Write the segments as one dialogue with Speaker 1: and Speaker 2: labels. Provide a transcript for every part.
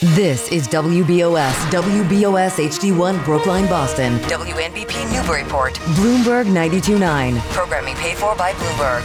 Speaker 1: This is WBOS HD1 Brookline, Boston. WNBP Newburyport. Bloomberg 92.9. Programming paid for by Bloomberg.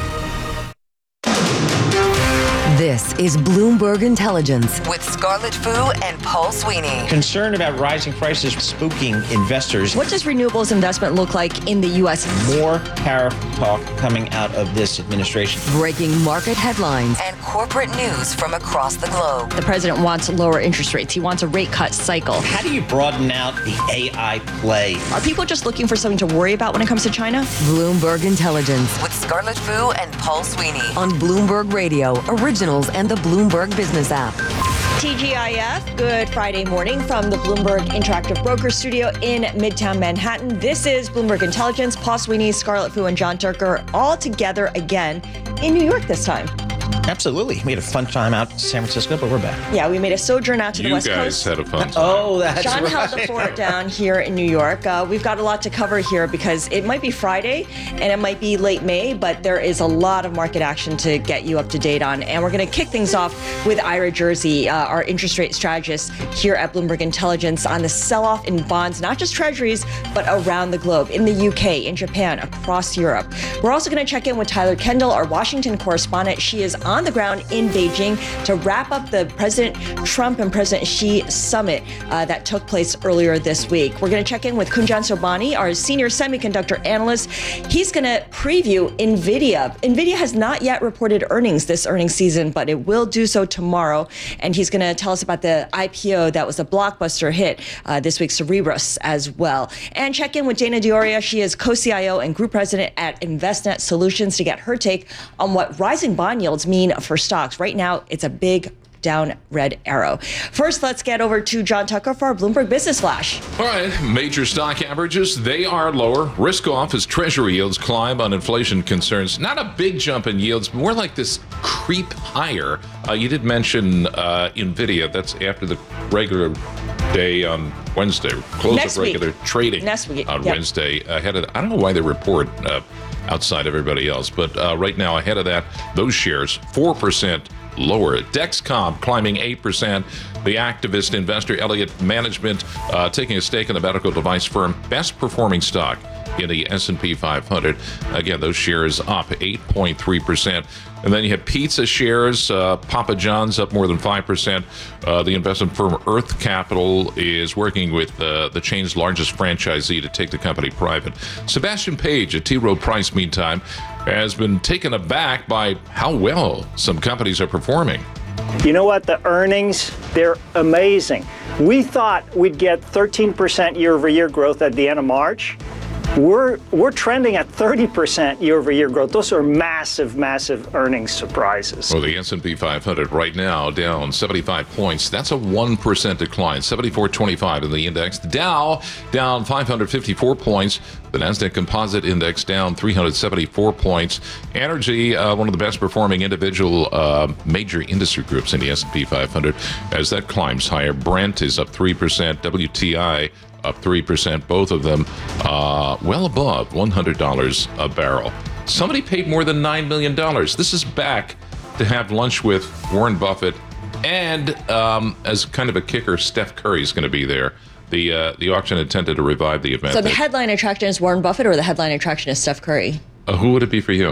Speaker 1: This is Bloomberg Intelligence with Scarlett Fu and Paul Sweeney.
Speaker 2: Concern about rising prices spooking investors.
Speaker 3: What does renewables investment look like in the U.S.?
Speaker 2: More tariff talk coming out of this administration.
Speaker 1: Breaking market headlines and corporate news from across the globe.
Speaker 3: The president wants lower interest rates. He wants a rate cut cycle.
Speaker 2: How do you broaden out the AI play?
Speaker 3: Are people just looking for something to worry about when it comes to China?
Speaker 1: Bloomberg Intelligence with Scarlett Fu and Paul Sweeney on Bloomberg Radio, Originals, and the Bloomberg Business app.
Speaker 3: TGIF, good Friday morning from the Bloomberg Interactive Broker Studio in Midtown Manhattan. This is Bloomberg Intelligence. Paul Sweeney, Scarlett Fu, and John Tucker all together again in New York this time.
Speaker 2: Absolutely. We had a fun time out in San Francisco, but we're back.
Speaker 3: Yeah, we made a sojourn out to the West Coast.
Speaker 4: You guys had a fun time.
Speaker 2: Oh, that's
Speaker 3: John
Speaker 2: right.
Speaker 3: held the fort down here in New York. We've got a lot to cover here because it might be Friday and it might be late May, but there is a lot of market action to get you up to date on. And we're going to kick things off with Ira Jersey, our interest rate strategist here at Bloomberg Intelligence, on the sell-off in bonds, not just treasuries, but around the globe, in the UK, in Japan, across Europe. We're also going to check in with Tyler Kendall, our Washington correspondent. She is on the ground in Beijing to wrap up the President Trump and President Xi summit that took place earlier this week. We're going to check in with Kunjan Sobhani, our senior semiconductor analyst. He's going to preview NVIDIA. NVIDIA has not yet reported earnings this earnings season, but it will do so tomorrow. And he's going to tell us about the IPO that was a blockbuster hit this week, Cerebras, as well. And check in with Dana Dioria. She is co-CIO and group president at Investnet Solutions to get her take on what rising bond yields mean for stocks. Right now, it's a big down red arrow. First, let's get over to John Tucker for our Bloomberg Business Flash.
Speaker 4: All right, major stock averages, they are lower. Risk off as Treasury yields climb on inflation concerns. Not a big jump in yields, more like this creep higher. You did mention NVIDIA. That's after the regular day on Wednesday. Close of regular trading on Wednesday. Ahead of, I don't know why they report outside everybody else, but right now ahead of that, those shares 4% lower. Dexcom climbing 8%. The activist investor Elliott Management taking a stake in the medical device firm, best performing stock in the S&P 500. Again, those shares up 8.3%. And then you have pizza shares, Papa John's up more than 5%. The investment firm Earth Capital is working with the chain's largest franchisee to take the company private. Sebastian Page at T. Rowe Price, meantime, has been taken aback by how well some companies are performing.
Speaker 5: You know what? The earnings, they're amazing. We thought we'd get 13% year-over-year growth at the end of March. We're trending at 30% year-over-year growth. Those are massive, massive earnings surprises.
Speaker 4: Well, the S&P 500 right now down 75 points. That's a 1% decline, 74.25 in the index. The Dow down 554 points. The Nasdaq Composite Index down 374 points. Energy, one of the best performing individual major industry groups in the S&P 500 as that climbs higher. Brent is up 3%. WTI up 3%, both of them well above $100 a barrel. Somebody paid more than $9 million. This is back to have lunch with Warren Buffett, and as kind of a kicker, Steph Curry is going to be there. The auction intended to revive the event.
Speaker 3: So the headline attraction is Warren Buffett, or the headline attraction is Steph Curry?
Speaker 4: Who would it be for you?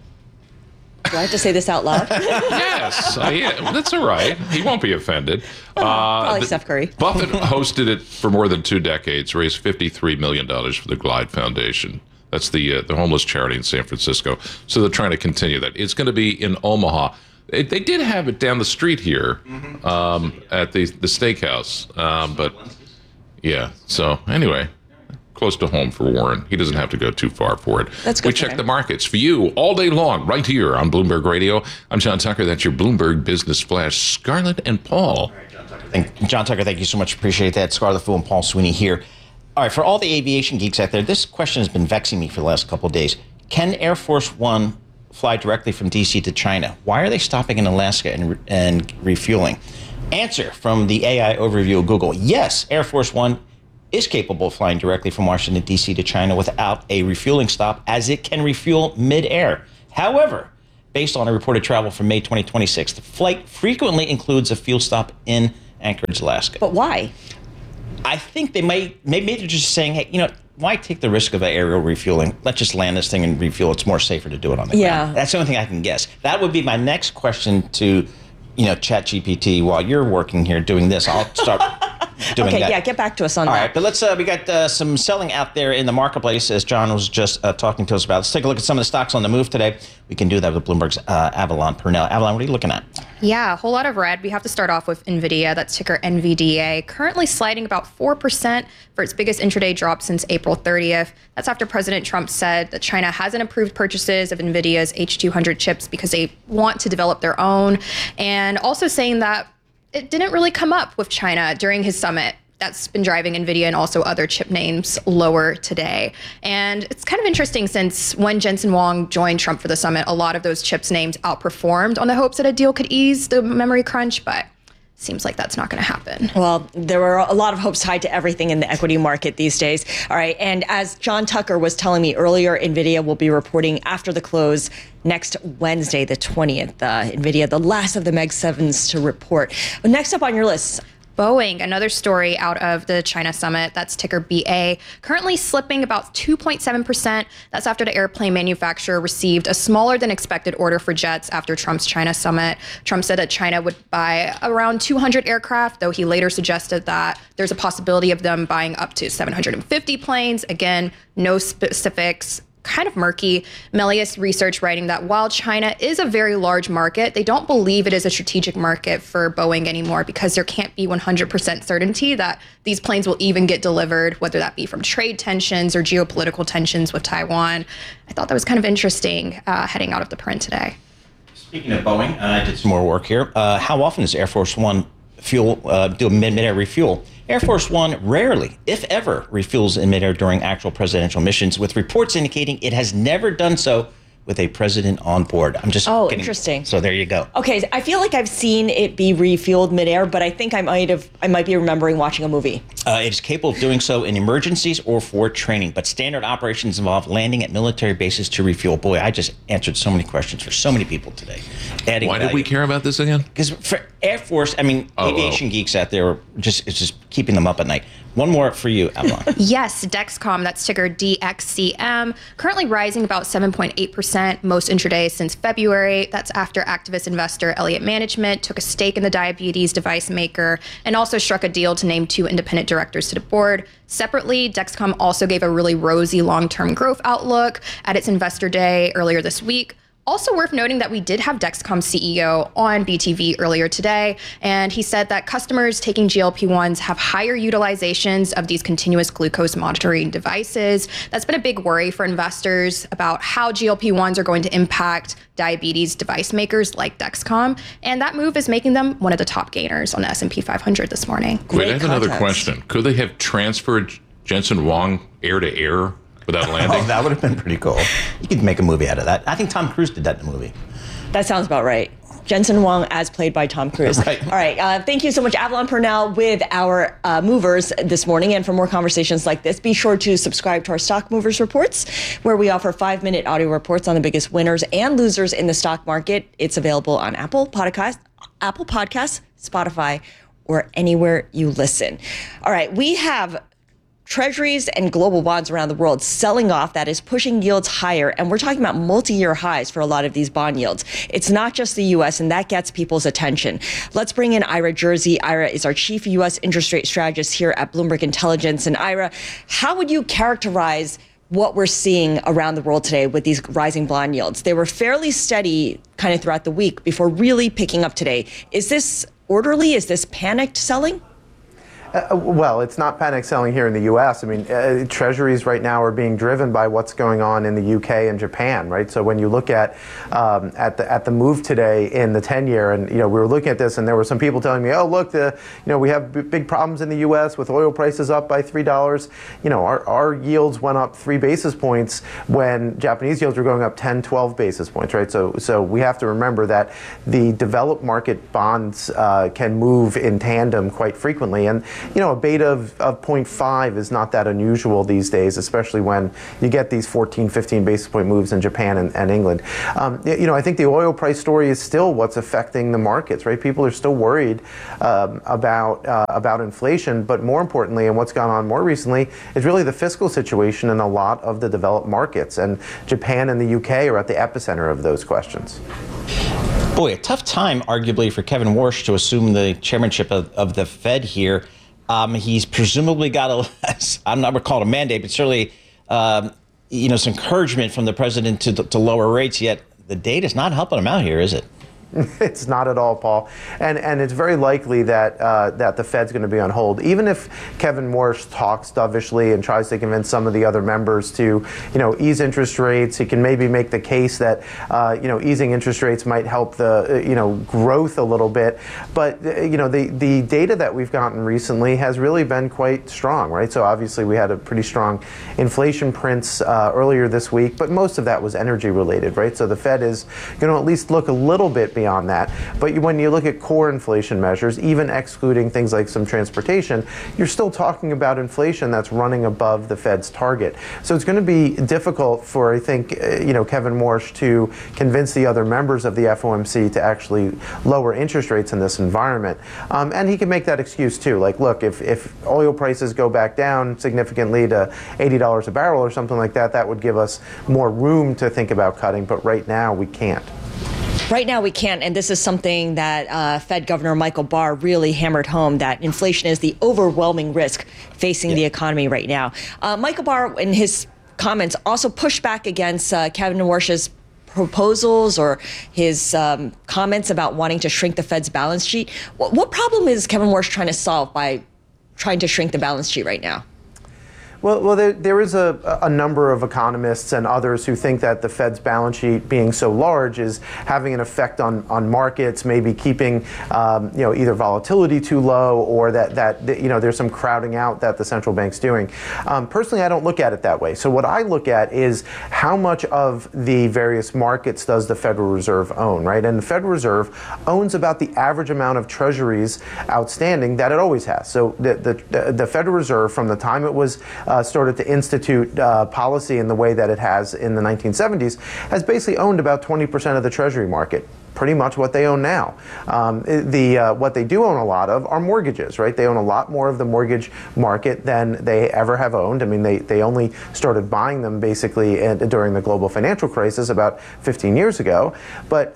Speaker 3: Do I have to say this out loud?
Speaker 4: Yes, yeah, that's all right. He won't be offended.
Speaker 3: Probably Steph Curry.
Speaker 4: Buffett hosted it for more than 2 decades, raised $53 million for the Glide Foundation. That's the homeless charity in San Francisco. So they're trying to continue that. It's going to be in Omaha. They did have it down the street here at the steakhouse. But, yeah, so anyway. Close to home for Warren. He doesn't have to go too far for it.
Speaker 3: That's good.
Speaker 4: We check the markets for you all day long, right here on Bloomberg Radio. I'm John Tucker. That's your Bloomberg Business Flash. Scarlett and Paul.
Speaker 2: John Tucker, thank you so much. Appreciate that. Scarlett Fu and Paul Sweeney here. All right, for all the aviation geeks out there, this question has been vexing me for the last couple of days. Can Air Force One fly directly from D.C. to China? Why are they stopping in Alaska and refueling? Answer from the AI overview of Google. Yes, Air Force One is capable of flying directly from Washington, D.C. to China without a refueling stop, as it can refuel mid-air. However, based on a reported travel from May 2026, the flight frequently includes a fuel stop in Anchorage, Alaska.
Speaker 3: But why?
Speaker 2: I think maybe they're just saying, hey, why take the risk of aerial refueling? Let's just land this thing and refuel. It's more safer to do it on the ground. That's the only thing I can guess. That would be my next question to, ChatGPT. While you're working here doing this, I'll start doing that.
Speaker 3: Okay, yeah, get back to us on that.
Speaker 2: All right, but we got some selling out there in the marketplace, as John was just talking to us about. Let's take a look at some of the stocks on the move today. We can do that with Bloomberg's Avalon Purnell. Avalon, what are you looking at?
Speaker 6: Yeah, a whole lot of red. We have to start off with NVIDIA, that's ticker NVDA, currently sliding about 4% for its biggest intraday drop since April 30th. That's after President Trump said that China hasn't approved purchases of NVIDIA's H200 chips because they want to develop their own, and also saying that it didn't really come up with China during his summit. That's been driving NVIDIA and also other chip names lower today. And it's kind of interesting since when Jensen Huang joined Trump for the summit, a lot of those chips names outperformed on the hopes that a deal could ease the memory crunch, but seems like that's not going to happen.
Speaker 3: Well, there were a lot of hopes tied to everything in the equity market these days. All right. And as John Tucker was telling me earlier, NVIDIA will be reporting after the close next Wednesday, the 20th. NVIDIA, the last of the Meg 7s to report. But next up on your list,
Speaker 6: Boeing, another story out of the China summit, that's ticker BA, currently slipping about 2.7%. That's after the airplane manufacturer received a smaller than expected order for jets after Trump's China summit. Trump said that China would buy around 200 aircraft, though he later suggested that there's a possibility of them buying up to 750 planes. Again, no specifics. Kind of murky. Melius Research writing that while China is a very large market, they don't believe it is a strategic market for Boeing anymore because there can't be 100% certainty that these planes will even get delivered, whether that be from trade tensions or geopolitical tensions with Taiwan. I thought that was kind of interesting heading out of the print today.
Speaker 2: Speaking of Boeing, I did some more work here. How often does Air Force One do a mid-air refuel? Air Force One rarely, if ever, refuels in midair during actual presidential missions, with reports indicating it has never done so with a president on board. I'm just kidding.
Speaker 3: Interesting.
Speaker 2: So there you go.
Speaker 3: Okay, I feel like I've seen it be refueled midair, but I think I might be remembering watching a movie.
Speaker 2: It is capable of doing so in emergencies or for training, but standard operations involve landing at military bases to refuel. Boy, I just answered so many questions for so many people today.
Speaker 4: Why did we care about this again?
Speaker 2: Because for Air Force, aviation geeks out there, it's just keeping them up at night. One more for you, Avalon.
Speaker 6: Yes, Dexcom, that's ticker DXCM, currently rising about 7.8% most intraday since February. That's after activist investor Elliott Management took a stake in the diabetes device maker and also struck a deal to name 2 independent directors to the board. Separately, Dexcom also gave a really rosy long-term growth outlook at its investor day earlier this week. Also worth noting that we did have Dexcom CEO on BTV earlier today, and he said that customers taking GLP-1s have higher utilizations of these continuous glucose monitoring devices. That's been a big worry for investors about how GLP-1s are going to impact diabetes device makers like Dexcom, and that move is making them one of the top gainers on the S&P 500 this morning.
Speaker 4: Wait, I have another question. Could they have transferred Jensen Huang air to air without landing?
Speaker 2: That would have been pretty cool. You could make a movie out of that. I think Tom Cruise did that in the movie.
Speaker 3: That sounds about right. Jensen Huang as played by Tom Cruise.
Speaker 2: Right.
Speaker 3: All right. Thank you so much, Avalon Purnell, with our movers this morning. And for more conversations like this, be sure to subscribe to our Stock Movers Reports, where we offer 5-minute audio reports on the biggest winners and losers in the stock market. It's available on Apple Podcasts, Spotify, or anywhere you listen. All right. We have Treasuries and global bonds around the world selling off. That is pushing yields higher. And we're talking about multi-year highs for a lot of these bond yields. It's not just the U.S., and that gets people's attention. Let's bring in Ira Jersey. Ira is our chief U.S. interest rate strategist here at Bloomberg Intelligence. And Ira, how would you characterize what we're seeing around the world today with these rising bond yields? They were fairly steady kind of throughout the week before really picking up today. Is this orderly? Is this panicked selling?
Speaker 7: Well, it's not panic selling here in the U.S. I mean, treasuries right now are being driven by what's going on in the U.K. and Japan, right? So when you look at the move today in the 10-year, and we were looking at this, and there were some people telling me, oh, look, we have big problems in the U.S. with oil prices up by $3. Our yields went up 3 basis points when Japanese yields were going up 10, 12 basis points, right? So we have to remember that the developed market bonds can move in tandem quite frequently, and a beta of 0.5 is not that unusual these days, especially when you get these 14, 15 basis point moves in Japan and England. I think the oil price story is still what's affecting the markets, right? People are still worried about inflation, but more importantly, and what's gone on more recently, is really the fiscal situation in a lot of the developed markets. And Japan and the UK are at the epicenter of those questions.
Speaker 2: Boy, a tough time, arguably, for Kevin Warsh to assume the chairmanship of the Fed here. He's presumably got I'm not going to call it a mandate, but certainly, some encouragement from the president to lower rates, yet the data's not helping him out here, is it?
Speaker 7: It's not at all, Paul, and it's very likely that that the Fed's going to be on hold. Even if Kevin Warsh talks dovishly and tries to convince some of the other members to, ease interest rates, he can maybe make the case that, easing interest rates might help the, growth a little bit. But the data that we've gotten recently has really been quite strong, right? So obviously we had a pretty strong inflation prints earlier this week, but most of that was energy related, right? So the Fed is going to at least look a little bit beyond that. But when you look at core inflation measures, even excluding things like some transportation, you're still talking about inflation that's running above the Fed's target. So it's going to be difficult for, I think, Kevin Warsh to convince the other members of the FOMC to actually lower interest rates in this environment. And he can make that excuse too. Like, look, if oil prices go back down significantly to $80 a barrel or something like that, that would give us more room to think about cutting. But right now, we can't.
Speaker 3: Right now we can't, and this is something that Fed Governor Michael Barr really hammered home, that inflation is the overwhelming risk facing the economy right now. Michael Barr, in his comments, also pushed back against Kevin Warsh's proposals or his comments about wanting to shrink the Fed's balance sheet. What problem is Kevin Warsh trying to solve by trying to shrink the balance sheet right now?
Speaker 7: Well, there is a number of economists and others who think that the Fed's balance sheet being so large is having an effect on markets, maybe keeping either volatility too low or that there's some crowding out that the central bank's doing. Personally, I don't look at it that way. So what I look at is how much of the various markets does the Federal Reserve own, right? And the Federal Reserve owns about the average amount of treasuries outstanding that it always has. So the Federal Reserve, from the time it was started to institute policy in the way that it has in the 1970s, has basically owned about 20% of the Treasury market. Pretty much what they own now. What they do own a lot of are mortgages, right? They own a lot more of the mortgage market than they ever have owned. I mean, they only started buying them basically during the global financial crisis about 15 years ago. But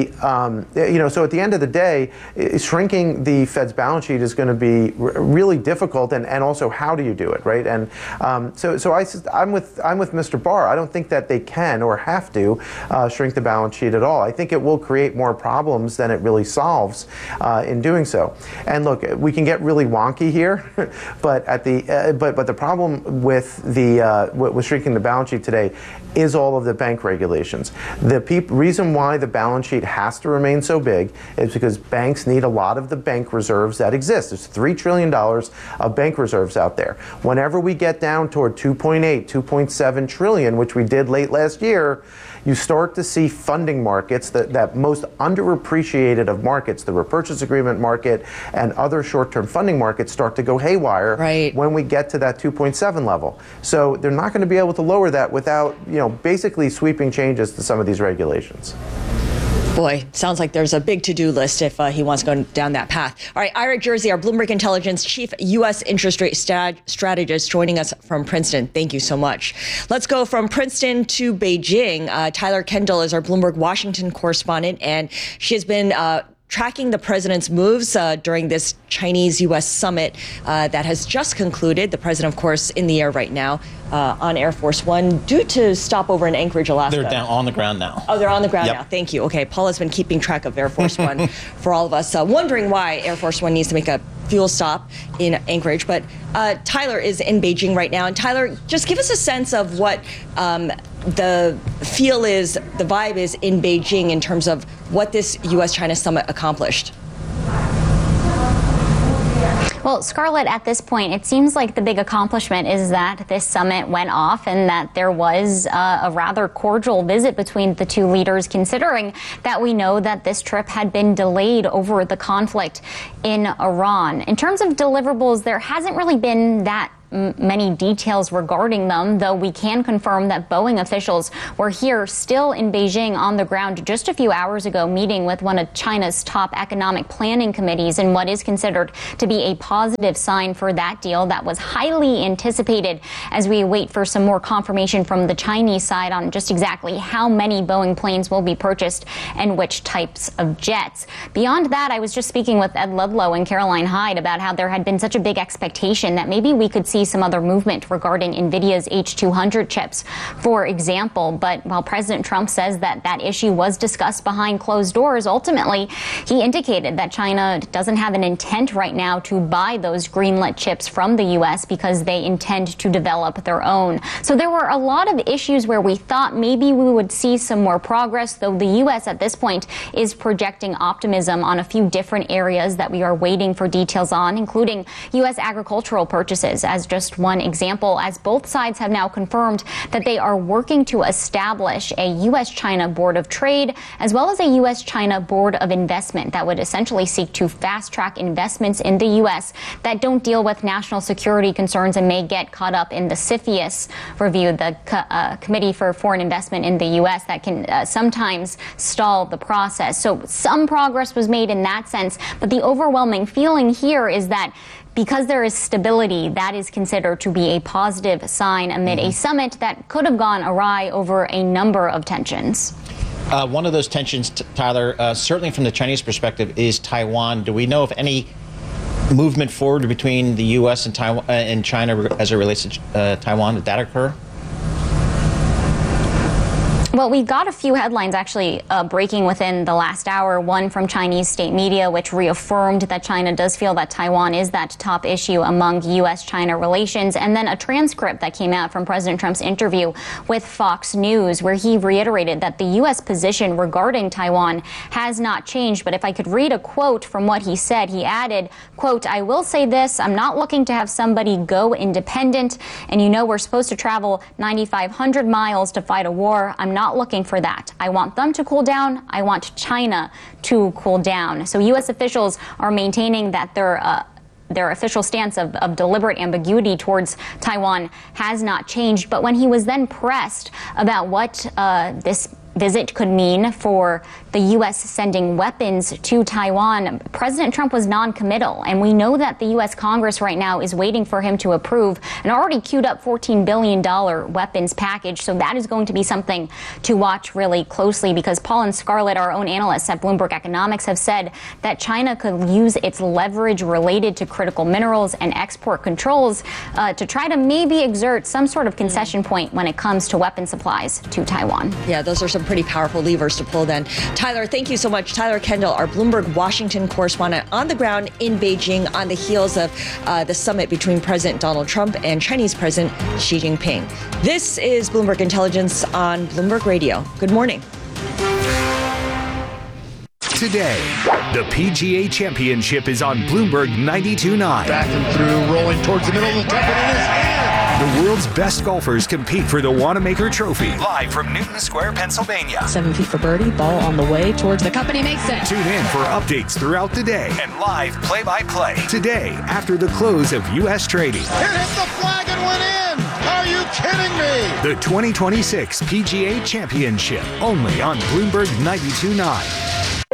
Speaker 7: so at the end of the day, shrinking the Fed's balance sheet is going to be really difficult, and also how do you do it, right? And so I'm with Mr. Barr. I don't think that they can or have to shrink the balance sheet at all. I think it will create more problems than it really solves in doing so. And look, we can get really wonky here, but the problem with with shrinking the balance sheet today is all of the bank regulations. The reason why the balance sheet has to remain so big is because banks need a lot of the bank reserves that exist. There's $3 trillion of bank reserves out there. Whenever we get down toward 2.8, 2.7 trillion, which we did late last year, you start to see funding markets, that most underappreciated of markets, the repurchase agreement market and other short-term funding markets, start to go haywire when we get to that 2.7 level. So they're not going to be able to lower that without, basically sweeping changes to some of these regulations.
Speaker 3: Boy, sounds like there's a big to-do list if he wants to go down that path. All right, Ira Jersey, our Bloomberg Intelligence Chief U.S. Interest Rate Strategist, joining us from Princeton. Thank you so much. Let's go from Princeton to Beijing. Tyler Kendall is our Bloomberg Washington correspondent, and she has been tracking the president's moves during this Chinese-U.S. summit that has just concluded. The president, of course, in the air right now on Air Force One due to stopover in Anchorage, Alaska.
Speaker 2: They're down on the ground now.
Speaker 3: Oh, they're on the ground now. Thank you. Okay, Paul has been keeping track of Air Force One for all of us, wondering why Air Force One needs to make a fuel stop in Anchorage. But Tyler is in Beijing right now. And Tyler, just give us a sense of what the feel is, the vibe is in Beijing in terms of what this U.S.-China summit accomplished.
Speaker 8: Well, Scarlett, at this point, it seems like the big accomplishment is that this summit went off and that there was a rather cordial visit between the two leaders, considering that we know that this trip had been delayed over the conflict in Iran. In terms of deliverables, there hasn't really been that many details regarding them, though we can confirm that Boeing officials were here still in Beijing on the ground just a few hours ago, meeting with one of China's top economic planning committees in what is considered to be a positive sign for that deal that was highly anticipated, as we wait for some more confirmation from the Chinese side on just exactly how many Boeing planes will be purchased and which types of jets. Beyond that, I was just speaking with Ed Ludlow and Caroline Hyde about how there had been such a big expectation that maybe we could see some other movement regarding NVIDIA's H200 chips, for example. But while President Trump says that that issue was discussed behind closed doors, ultimately he indicated that China doesn't have an intent right now to buy those greenlit chips from the U.S. because they intend to develop their own. So there were a lot of issues where we thought maybe we would see some more progress, though the U.S. at this point is projecting optimism on a few different areas that we are waiting for details on, including U.S. agricultural purchases as just one example, as both sides have now confirmed that they are working to establish a U.S.-China Board of Trade as well as a U.S.-China Board of Investment that would essentially seek to fast-track investments in the U.S. that don't deal with national security concerns and may get caught up in the CFIUS review, the Committee for Foreign Investment in the U.S. that can sometimes stall the process. So some progress was made in that sense, but the overwhelming feeling here is that because there is stability, that is considered to be a positive sign amid a summit that could have gone awry over a number of tensions.
Speaker 2: One of those tensions, Tyler, certainly from the Chinese perspective, is Taiwan. Do we know of any movement forward between the U.S. and Taiwan and China as it relates to Taiwan? Did that occur?
Speaker 8: Well, we got a few headlines actually breaking within the last hour, one from Chinese state media, which reaffirmed that China does feel that Taiwan is that top issue among U.S.-China relations, and then a transcript that came out from President Trump's interview with Fox News, where he reiterated that the U.S. position regarding Taiwan has not changed. But if I could read a quote from what he said, he added, quote, "I will say this, I'm not looking to have somebody go independent, and you know we're supposed to travel 9,500 miles to fight a war. I'm not looking for that. I want them to cool down. I want China to cool down." So U.S. officials are maintaining that their official stance of deliberate ambiguity towards Taiwan has not changed. But when he was then pressed about what this visit could mean for the U.S. sending weapons to Taiwan, President Trump was non-committal. And we know that the U.S. Congress right now is waiting for him to approve an already queued up $14 billion weapons package. So that is going to be something to watch really closely, because Paul and Scarlett, our own analysts at Bloomberg Economics, have said that China could use its leverage related to critical minerals and export controls to try to maybe exert some sort of concession point when it comes to weapon supplies to Taiwan.
Speaker 3: Yeah, those are some pretty powerful levers to pull then. Tyler, thank you so much. Tyler Kendall, our Bloomberg Washington correspondent on the ground in Beijing on the heels of the summit between President Donald Trump and Chinese President Xi Jinping. This is Bloomberg Intelligence on Bloomberg Radio. Good morning.
Speaker 9: Today, the PGA Championship is on Bloomberg 92.9.
Speaker 10: Back and through, rolling towards the middle of the cup, and it is in.
Speaker 9: The world's best golfers compete for the Wanamaker Trophy. Live from Newton Square, Pennsylvania.
Speaker 11: 7 feet for birdie, ball on the way towards the cup, and he makes it.
Speaker 9: Tune in for updates throughout the day and live play-by-play. Today, after the close of U.S. trading.
Speaker 10: It hit the flag and went in. Are you kidding me?
Speaker 9: The 2026 PGA Championship, only on Bloomberg 92.9.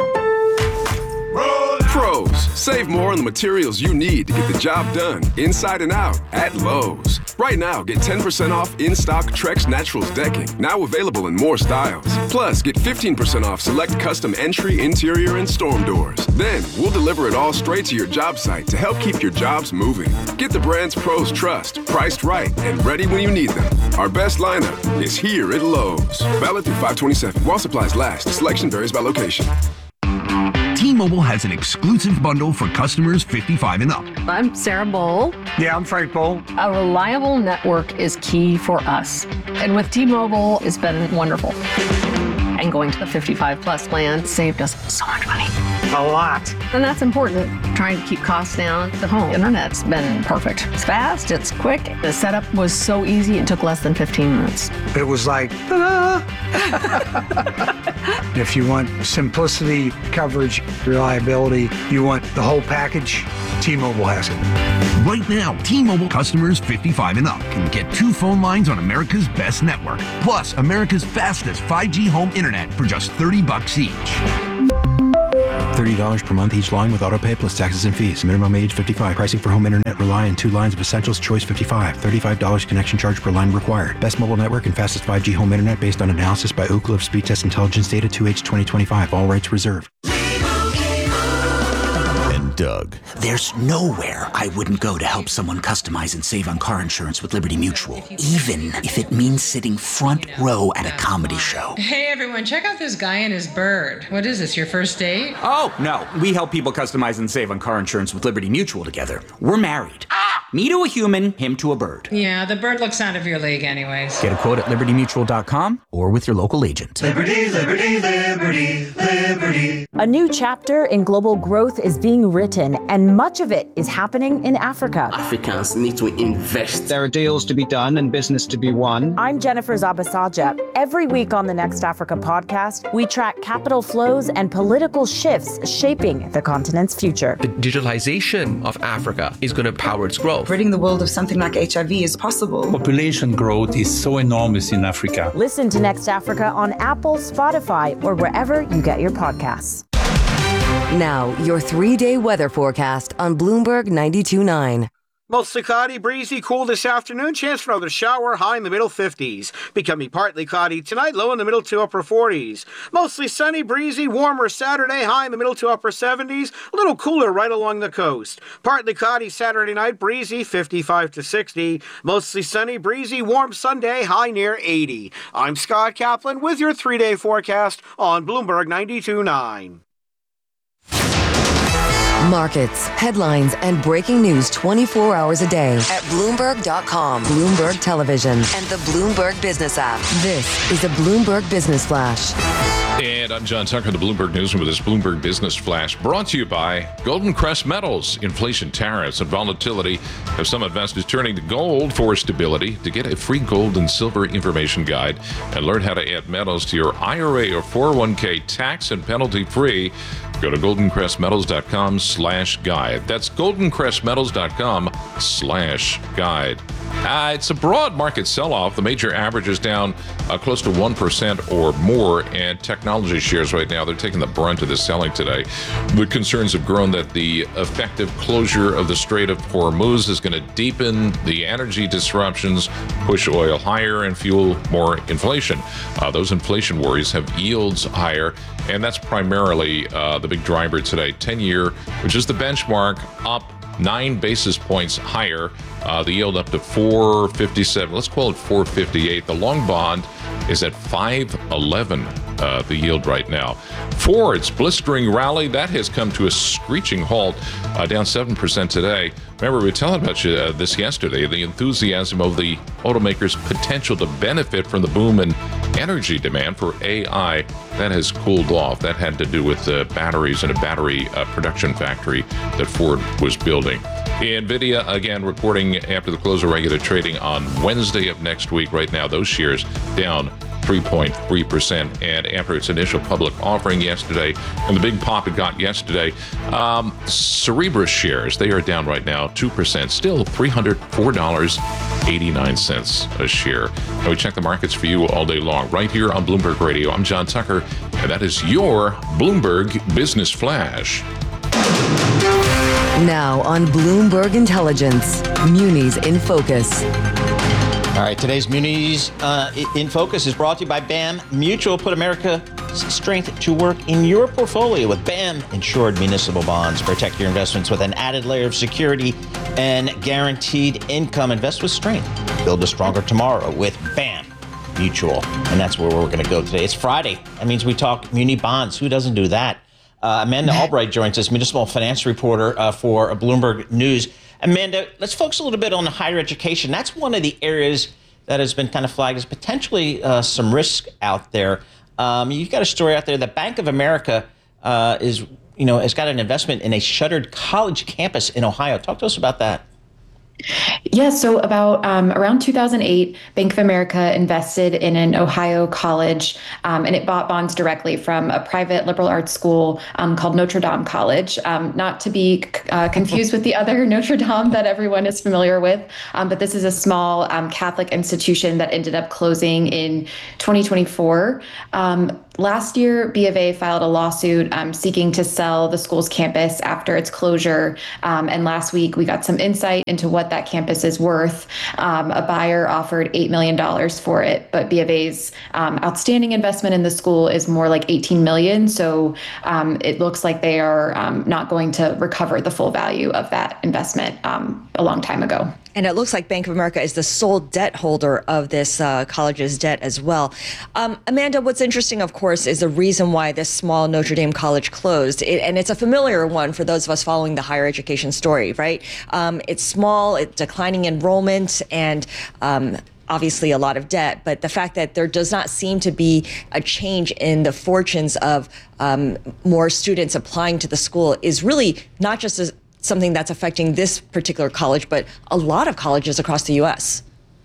Speaker 12: Pros, save more on the materials you need to get the job done inside and out at Lowe's. Right now, get 10% off in-stock Trex Naturals decking, now available in more styles. Plus, get 15% off select custom entry, interior, and storm doors. Then, we'll deliver it all straight to your job site to help keep your jobs moving. Get the brands pros trust, priced right, and ready when you need them. Our best lineup is here at Lowe's. Valid through 5/27. While supplies last. Selection varies by location.
Speaker 13: T-Mobile has an exclusive bundle for customers 55 and up.
Speaker 14: I'm Sarah Bowl.
Speaker 15: Yeah, I'm Frank Bowl.
Speaker 14: A reliable network is key for us. And with T-Mobile, it's been wonderful. And going to the 55 plus plan saved us so much money.
Speaker 5: A lot.
Speaker 14: And that's important, trying to keep costs down. The home internet's been perfect. It's fast, it's quick. The setup was so easy, it took less than 15 minutes.
Speaker 15: It was like, ta-da! If you want simplicity, coverage, reliability, you want the whole package, T-Mobile has it.
Speaker 13: Right now, T-Mobile customers 55 and up can get 2 phone lines on America's best network, plus America's fastest 5G home internet for just $30 each.
Speaker 16: $30 per month each line with autopay plus taxes and fees. Minimum age 55. Pricing for home internet rely on 2 lines of Essentials. Choice 55. $35 connection charge per line required. Best mobile network and fastest 5G home internet based on analysis by Ookla of Speed Test Intelligence data 2H 2025. All rights reserved.
Speaker 17: Doug. There's nowhere I wouldn't go to help someone customize and save on car insurance with Liberty Mutual, even if it means sitting front row at a comedy show.
Speaker 18: Hey everyone, check out this guy and his bird. What is this, your first date?
Speaker 17: Oh, no. We help people customize and save on car insurance with Liberty Mutual together. We're married. Me to a human, him to a bird.
Speaker 18: Yeah, the bird looks out of your league anyways.
Speaker 17: Get a quote at libertymutual.com or with your local agent.
Speaker 19: Liberty, liberty, liberty, liberty.
Speaker 20: A new chapter in global growth is being written, and much of it is happening in Africa.
Speaker 21: Africans need to invest.
Speaker 22: There are deals to be done and business to be won.
Speaker 20: I'm Jennifer Zabasaja. Every week on the Next Africa podcast, we track capital flows and political shifts shaping the continent's future.
Speaker 23: The digitalization of Africa is going to power its growth.
Speaker 24: Ridding the world of something like HIV is possible.
Speaker 25: Population growth is so enormous in Africa.
Speaker 20: Listen to Next Africa on Apple, Spotify, or wherever you get your podcasts.
Speaker 1: Now, your 3-day weather forecast on Bloomberg 92.9.
Speaker 26: Mostly cloudy, breezy, cool this afternoon. Chance for another shower, high in the middle 50s. Becoming partly cloudy tonight, low in the middle to upper 40s. Mostly sunny, breezy, warmer Saturday, high in the middle to upper 70s. A little cooler right along the coast. Partly cloudy Saturday night, breezy, 55 to 60. Mostly sunny, breezy, warm Sunday, high near 80. I'm Scott Kaplan with your 3-day forecast on Bloomberg 92.9.
Speaker 1: Markets, headlines, and breaking news 24 hours a day at Bloomberg.com, Bloomberg Television, and the Bloomberg Business app. This is a Bloomberg Business Flash.
Speaker 4: And I'm John Tucker, the Bloomberg Newsroom, with this Bloomberg Business Flash, brought to you by Golden Crest Metals. Inflation, tariffs, and volatility have some investors turning to gold for stability. To get a free gold and silver information guide and learn how to add metals to your IRA or 401k tax and penalty free, go to goldencrestmetals.com/guide. That's goldencrestmetals.com/guide. It's a broad market sell-off. The major average is down close to 1% or more, and technology shares right now, they're taking the brunt of the selling today. The concerns have grown that the effective closure of the Strait of Hormuz is going to deepen the energy disruptions, push oil higher, and fuel more inflation. Those inflation worries have yields higher, and that's primarily the big driver today. 10-year, which is the benchmark, up 9 basis points higher. The yield up to 4.57. Let's call it 4.58. The long bond is at 5.11. The yield right now. Ford's blistering rally, that has come to a screeching halt, down 7% today. Remember, we were telling about this yesterday, the enthusiasm of the automaker's potential to benefit from the boom in energy demand for AI. That has cooled off. That had to do with batteries and a battery production factory that Ford was building. NVIDIA, again, reporting after the close of regular trading on Wednesday of next week. Right now, those shares down 3.3%. And after its initial public offering yesterday, and the big pop it got yesterday, Cerebras shares, they are down right now 2%, still $304.89 a share. And we check the markets for you all day long, right here on Bloomberg Radio. I'm John Tucker, and that is your Bloomberg Business Flash.
Speaker 1: Now on Bloomberg Intelligence, Munis in Focus.
Speaker 2: All right, today's Munis in Focus is brought to you by BAM Mutual. Put America's strength to work in your portfolio with BAM Insured Municipal Bonds. Protect your investments with an added layer of security and guaranteed income. Invest with strength. Build a stronger tomorrow with BAM Mutual. And that's where we're going to go today. It's Friday. That means we talk muni bonds. Who doesn't do that? Amanda Albright joins us, municipal finance reporter for Bloomberg News. Amanda, let's focus a little bit on higher education. That's one of the areas that has been kind of flagged as potentially some risk out there. You've got a story out there that Bank of America is has got an investment in a shuttered college campus in Ohio. Talk to us about that.
Speaker 3: Yeah, so around 2008, Bank of America invested in an Ohio college, and it bought bonds directly from a private liberal arts school called Notre Dame College, not to be confused with the other Notre Dame that everyone is familiar with, but this is a small Catholic institution that ended up closing in 2024. Last year, B of A filed a lawsuit seeking to sell the school's campus after its closure. And last week, we got some insight into what that campus is worth. A buyer offered $8 million for it, but B of A's outstanding investment in the school is more like $18 million. So it looks like they are not going to recover the full value of that investment a long time ago.
Speaker 6: And it looks like Bank of America is the sole debt holder of this college's debt as well. Amanda, what's interesting, of course, is the reason why this small Notre Dame college closed. And it's a familiar one for those of us following the higher education story, right? It's small, it's declining enrollment, and obviously a lot of debt. But the fact that there does not seem to be a change in the fortunes of more students applying to the school is really not just something that's affecting this particular college, but a lot of colleges across the U.S.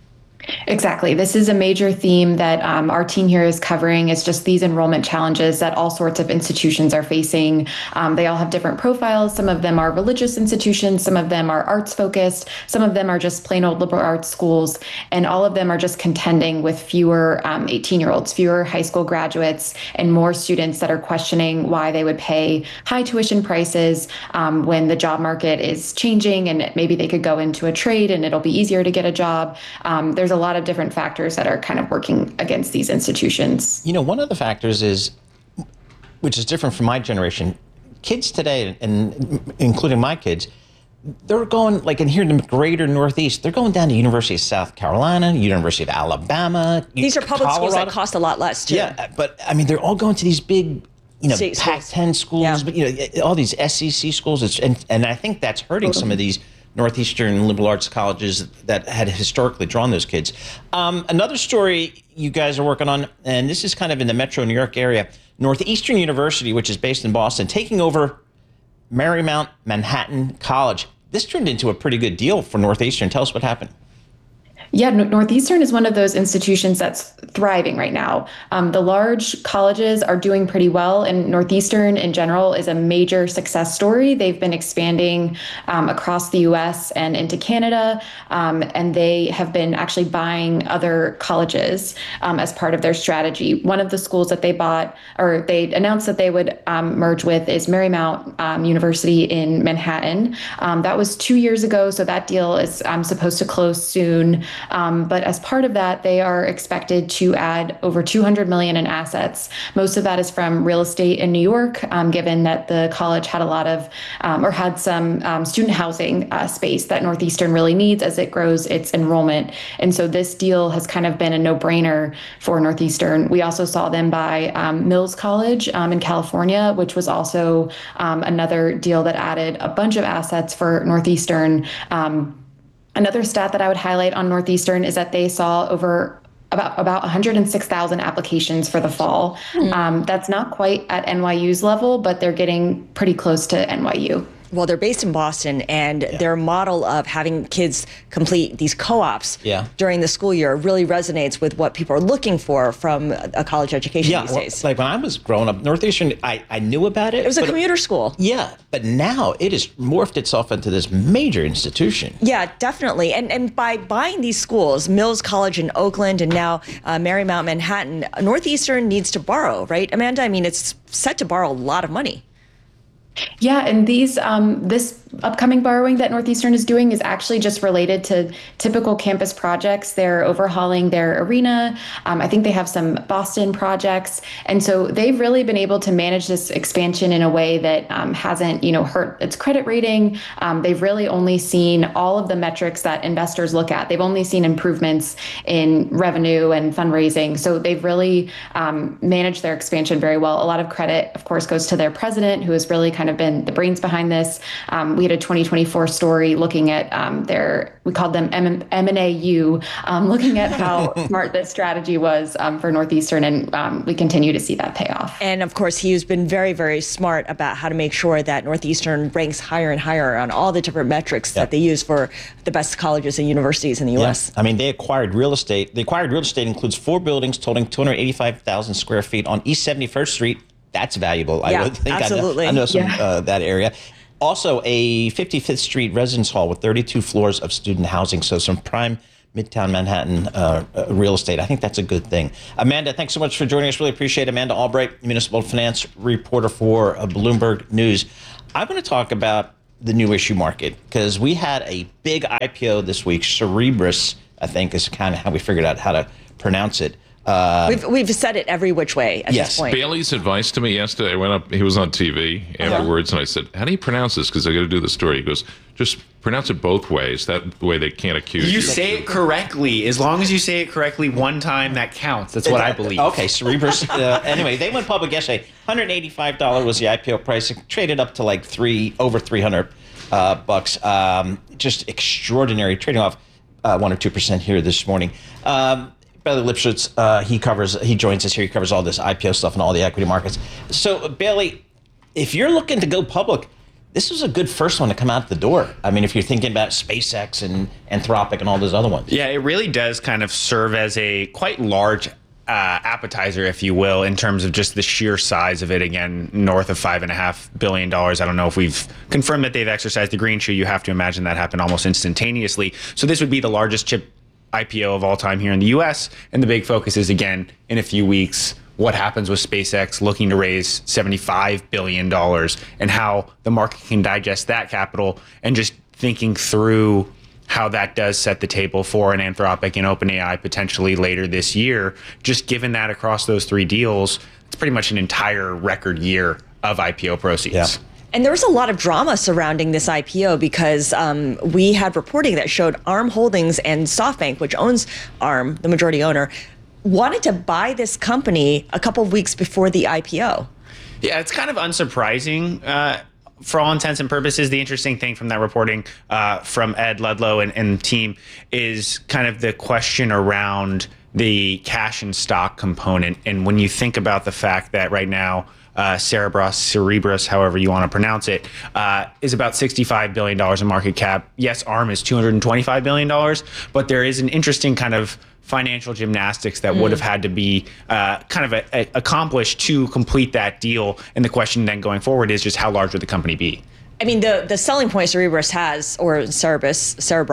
Speaker 3: Exactly. This is a major theme that our team here is covering, is just these enrollment challenges that all sorts of institutions are facing. They all have different profiles. Some of them are religious institutions. Some of them are arts focused. Some of them are just plain old liberal arts schools. And all of them are just contending with fewer 18-year-olds, fewer high school graduates, and more students that are questioning why they would pay high tuition prices when the job market is changing and maybe they could go into a trade and it'll be easier to get a job. There's a lot of different factors that are kind of working against these institutions.
Speaker 2: One of the factors is, which is different from my generation, kids today, and including my kids, they're going, like in here in the greater Northeast, they're going down to University of South Carolina, University of Alabama.
Speaker 6: These are public schools that
Speaker 2: Colorado.
Speaker 6: cost a lot less, too.
Speaker 2: Yeah, but I mean, they're all going to these big, Pac-10 schools, but all these SEC schools, and I think that's hurting some of these Northeastern liberal arts colleges that had historically drawn those kids. Another story you guys are working on, and this is kind of in the metro New York area, Northeastern University, which is based in Boston, taking over Marymount Manhattan College. This turned into a pretty good deal for Northeastern. Tell us what happened.
Speaker 3: Yeah, Northeastern is one of those institutions that's thriving right now. The large colleges are doing pretty well, and Northeastern in general is a major success story. They've been expanding across the U.S. and into Canada, and they have been actually buying other colleges as part of their strategy. One of the schools that they bought, or they announced that they would merge with, is Marymount University in Manhattan. That was 2 years ago, so that deal is supposed to close soon. But as part of that, they are expected to add over $200 million in assets. Most of that is from real estate in New York, given that the college had a lot of, or had some student housing space that Northeastern really needs as it grows its enrollment. And so this deal has kind of been a no-brainer for Northeastern. We also saw them buy Mills College in California, which was also another deal that added a bunch of assets for Northeastern. Another stat that I would highlight on Northeastern is that they saw over about 106,000 applications for the fall. That's not quite at NYU's level, but they're getting pretty close to NYU.
Speaker 6: Well, they're based in Boston, and their model of having kids complete these co-ops during the school year really resonates with what people are looking for from a college education these days.
Speaker 2: Like when I was growing up, Northeastern, I knew about it.
Speaker 6: It was a commuter school.
Speaker 2: Yeah, but now it has morphed itself into this major institution.
Speaker 6: Yeah, definitely. And by buying these schools, Mills College in Oakland and now Marymount Manhattan, Northeastern needs to borrow, right, Amanda? I mean, it's set to borrow a lot of money.
Speaker 3: Yeah, and this upcoming borrowing that Northeastern is doing is actually just related to typical campus projects. They're overhauling their arena. I think they have some Boston projects. And so they've really been able to manage this expansion in a way that hasn't, hurt its credit rating. They've really only seen all of the metrics that investors look at. They've only seen improvements in revenue and fundraising. So they've really managed their expansion very well. A lot of credit, of course, goes to their president, who has really kind of been the brains behind this. we had a 2024 story looking at we called them M&AU, looking at how smart this strategy was for Northeastern, and we continue to see that pay off.
Speaker 6: And of course, he's been very, very smart about how to make sure that Northeastern ranks higher and higher on all the different metrics that they use for the best colleges and universities in the U.S.
Speaker 2: I mean, they acquired real estate. The acquired real estate includes 4 buildings totaling 285,000 square feet on East 71st Street. That's valuable.
Speaker 6: Yeah,
Speaker 2: I would think.
Speaker 6: absolutely.
Speaker 2: I know some that area. Also, a 55th Street residence hall with 32 floors of student housing. So some prime Midtown Manhattan real estate. I think that's a good thing. Amanda, thanks so much for joining us. Really appreciate it. Amanda Albright, municipal finance reporter for Bloomberg News. I want to talk about the new issue market because we had a big IPO this week. Cerebras, I think, is kind of how we figured out how to pronounce it.
Speaker 6: We've said it every which way at this point.
Speaker 4: Bailey's advice to me yesterday, I went up, he was on TV afterwards, and I said, how do you pronounce this? Because I got to do the story. He goes, just pronounce it both ways. That way they can't accuse you.
Speaker 7: You say it correctly. As long as you say it correctly one time, that counts. That's what I believe.
Speaker 2: Okay, Cerebras. Anyway, they went public yesterday. $185 was the IPO price. It traded up to like over $300 bucks. Just extraordinary. Trading off 1 or 2% here this morning. Bailey Lipschutz, he joins us here. He covers all this IPO stuff and all the equity markets. So, Bailey, if you're looking to go public, this was a good first one to come out the door. I mean, if you're thinking about SpaceX and Anthropic and all those other ones.
Speaker 7: Yeah, it really does kind of serve as a quite large appetizer, if you will, in terms of just the sheer size of it. Again, north of $5.5 billion. I don't know if we've confirmed that they've exercised the green shoe. You have to imagine that happened almost instantaneously. So this would be the largest chip IPO of all time here in the U.S. And the big focus is, again, in a few weeks, what happens with SpaceX looking to raise $75 billion and how the market can digest that capital, and just thinking through how that does set the table for an Anthropic and OpenAI potentially later this year. Just given that across those 3 deals, it's pretty much an entire record year of IPO proceeds.
Speaker 2: Yeah.
Speaker 6: And there was a lot of drama surrounding this IPO because we had reporting that showed ARM Holdings and SoftBank, which owns ARM, the majority owner, wanted to buy this company a couple of weeks before the IPO.
Speaker 7: Yeah, it's kind of unsurprising. For all intents and purposes, the interesting thing from that reporting from Ed Ludlow and team is kind of the question around the cash and stock component. And when you think about the fact that right now, Cerebras, however you want to pronounce it, is about $65 billion in market cap. Yes, ARM is $225 billion, but there is an interesting kind of financial gymnastics that would have had to be kind of accomplished to complete that deal. And the question then going forward is just how large would the company be?
Speaker 6: I mean, the selling point Cerebras has, or Cerebras.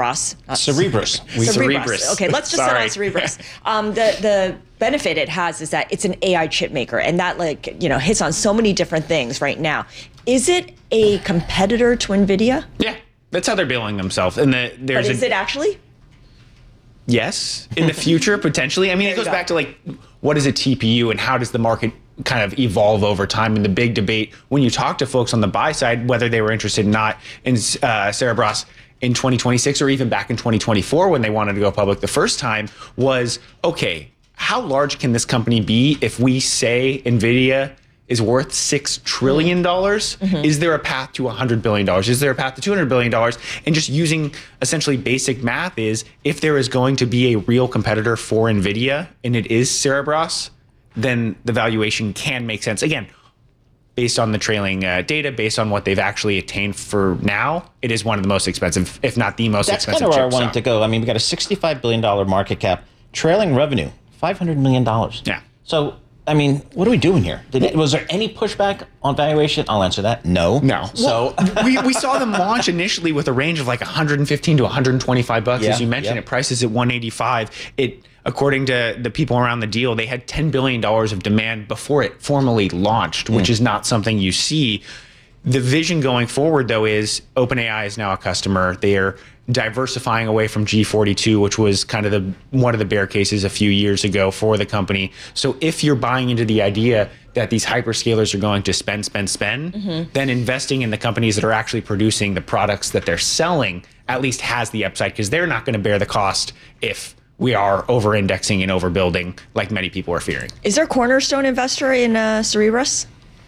Speaker 6: Okay, let's just set on Cerebras. The benefit it has is that it's an AI chip maker, and that hits on so many different things right now. Is it a competitor to NVIDIA?
Speaker 7: Yeah, that's how they're billing themselves. And
Speaker 6: but is it actually?
Speaker 7: Yes, in the future, potentially. I mean, it goes back to what is a TPU and how does the market kind of evolve over time? And the big debate when you talk to folks on the buy side, whether they were interested or not in Cerebras in 2026 or even back in 2024 when they wanted to go public the first time, was, okay, how large can this company be if we say NVIDIA is worth $6 trillion? Mm-hmm. Is there a path to $100 billion? Is there a path to $200 billion? And just using essentially basic math is, if there is going to be a real competitor for NVIDIA, and it is Cerebras, then the valuation can make sense. Again, based on the trailing data, based on what they've actually attained for now, it is one of the most expensive, if not the most expensive.
Speaker 2: That's kind of where I wanted to go. I mean, we got a $65 billion market cap, trailing revenue, $500 million.
Speaker 7: Yeah.
Speaker 2: So, I mean, what are we doing here? Was there any pushback on valuation? I'll answer that. No.
Speaker 7: So we saw them launch initially with a range of like $115 to $125. As you mentioned, it prices at $185. According to the people around the deal, they had $10 billion of demand before it formally launched, which is not something you see. The vision going forward, though, is OpenAI is now a customer. They are diversifying away from G42, which was kind of one of the bear cases a few years ago for the company. So if you're buying into the idea that these hyperscalers are going to spend, then investing in the companies that are actually producing the products that they're selling at least has the upside, because they're not going to bear the cost if we are over-indexing and overbuilding like many people are fearing.
Speaker 6: Is there a cornerstone investor in Cerebras?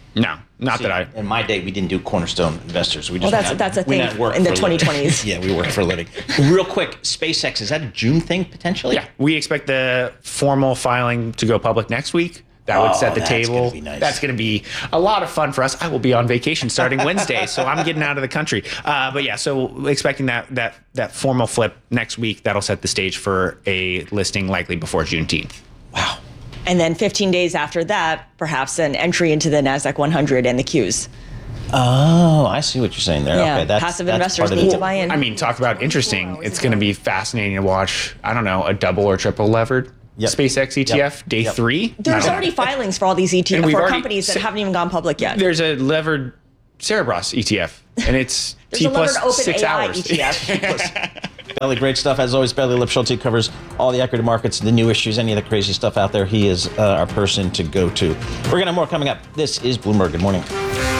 Speaker 7: No, not that I.
Speaker 2: In my day, we didn't do Cornerstone Investors. We just
Speaker 6: that's a thing in the 2020s.
Speaker 2: Yeah, we worked for a living. Real quick, SpaceX, is that a June thing potentially?
Speaker 7: Yeah, we expect the formal filing to go public next week. That would set the table.
Speaker 2: Gonna be nice. That's
Speaker 7: going to be a lot of fun for us. I will be on vacation starting Wednesday, so I'm getting out of the country. But yeah, so expecting that formal flip next week. That'll set the stage for a listing likely before Juneteenth.
Speaker 2: Wow.
Speaker 6: And then 15 days after that, perhaps an entry into the NASDAQ 100 and the Qs.
Speaker 2: Oh, I see what you're saying there.
Speaker 6: Yeah,
Speaker 2: okay,
Speaker 6: passive investors need to buy in.
Speaker 7: I mean, talk about interesting. It's going to be fascinating to watch, I don't know, a double or triple levered SpaceX ETF, day 3.
Speaker 6: There's already filings for all these ETFs for companies that haven't even gone public yet.
Speaker 7: There's a levered Cerebras ETF, and it's
Speaker 6: There's
Speaker 7: T
Speaker 6: a levered
Speaker 7: plus 6
Speaker 6: OpenAI
Speaker 7: hours.
Speaker 6: ETF.
Speaker 2: Belly, great stuff. As always, Belly Lipschulte covers all the equity markets, the new issues, any of the crazy stuff out there. He is our person to go to. We're going to have more coming up. This is Bloomberg. Good morning.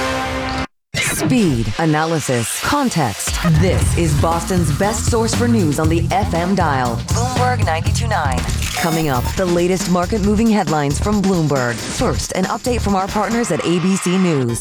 Speaker 1: Speed, analysis, context. This is Boston's best source for news on the FM dial. Bloomberg 92.9. Coming up, the latest market-moving headlines from Bloomberg. First, an update from our partners at ABC News.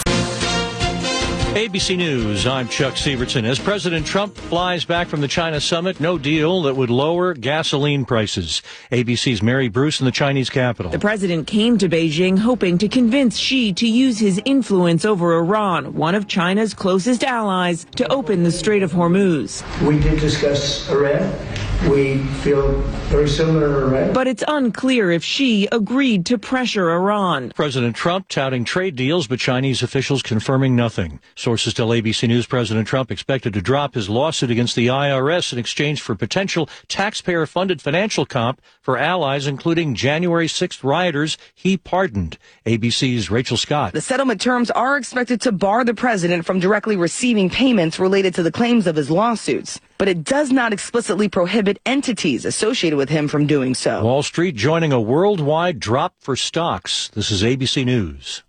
Speaker 5: ABC News, I'm Chuck Sievertson. As President Trump flies back from the China summit, no deal that would lower gasoline prices. ABC's Mary Bruce in the Chinese capital.
Speaker 8: The president came to Beijing hoping to convince Xi to use his influence over Iran, one of China's closest allies, to open the Strait of Hormuz.
Speaker 9: We did discuss Iran. We feel very similar to Iran.
Speaker 8: But it's unclear if Xi agreed to pressure Iran.
Speaker 5: President Trump touting trade deals, but Chinese officials confirming nothing. Sources tell ABC News President Trump expected to drop his lawsuit against the IRS in exchange for potential taxpayer-funded financial comp for allies, including January 6th rioters he pardoned. ABC's Rachel Scott.
Speaker 8: The settlement terms are expected to bar the president from directly receiving payments related to the claims of his lawsuits, but it does not explicitly prohibit entities associated with him from doing so.
Speaker 5: Wall Street joining a worldwide drop for stocks. This is ABC News.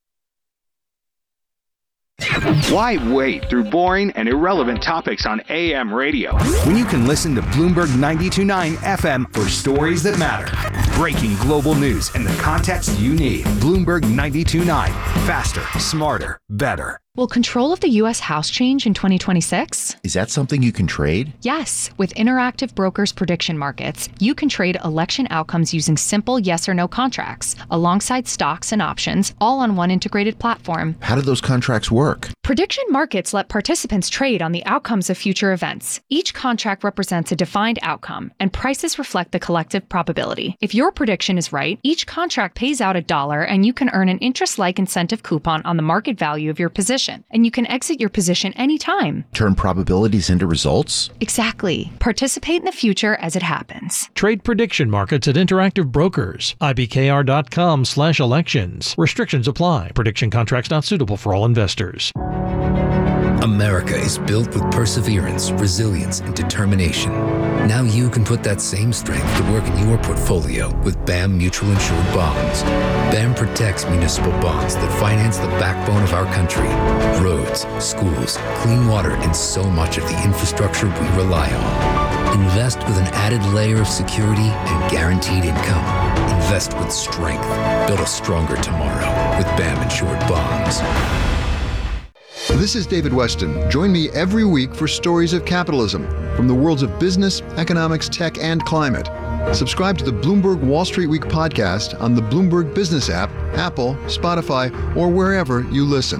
Speaker 10: Why wait through boring and irrelevant topics on AM radio when you can listen to Bloomberg 92.9 FM for stories that matter? Breaking global news and the context you need. Bloomberg 92.9. Faster, smarter, better.
Speaker 11: Will control of the U.S. House change in 2026?
Speaker 12: Is that something you can trade?
Speaker 11: Yes. With Interactive Brokers prediction markets, you can trade election outcomes using simple yes or no contracts, alongside stocks and options, all on one integrated platform.
Speaker 12: How do those contracts work?
Speaker 11: Prediction markets let participants trade on the outcomes of future events. Each contract represents a defined outcome, and prices reflect the collective probability. If your prediction is right, each contract pays out $1, and you can earn an interest-like incentive coupon on the market value of your position. And you can exit your position anytime.
Speaker 12: Turn probabilities into results?
Speaker 11: Exactly. Participate in the future as it happens.
Speaker 27: Trade prediction markets at Interactive Brokers. IBKR.com/elections. Restrictions apply. Prediction contracts not suitable for all investors.
Speaker 28: America is built with perseverance, resilience, and determination. Now you can put that same strength to work in your portfolio with BAM Mutual Insured Bonds. BAM protects municipal bonds that finance the backbone of our country. Roads, schools, clean water, and so much of the infrastructure we rely on. Invest with an added layer of security and guaranteed income. Invest with strength. Build a stronger tomorrow with BAM Insured Bonds.
Speaker 29: This is David Weston. Join me every week for Stories of Capitalism from the worlds of business, economics, tech, and climate. Subscribe to the Bloomberg Wall Street Week podcast on the Bloomberg Business app, Apple, Spotify, or wherever you listen.